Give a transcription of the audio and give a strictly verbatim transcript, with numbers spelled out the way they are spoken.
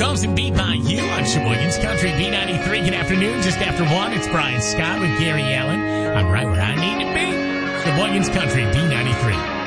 Comes and Beat by You on Sheboygan's Country B ninety-three. Good afternoon. Just after one, it's Brian Scott with Gary Allen. I'm right where I need to be. Sheboygan's Country B ninety-three.